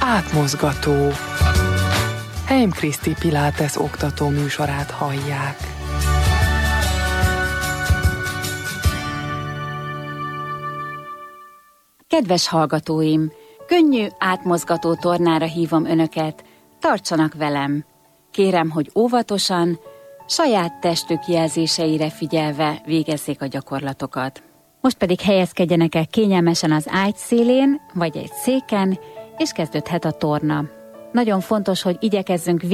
Átmozgató. Heim Kriszti Pilates oktató műsorát hallják. Kedves hallgatóim, könnyű, átmozgató tornára hívom önöket, tartsanak velem. Kérem, hogy óvatosan, saját testük jelzéseire figyelve végezzék a gyakorlatokat. Most pedig helyezkedjenek el kényelmesen az ágy szélén, vagy egy széken, és kezdődhet a torna. Nagyon fontos, hogy igyekezzünk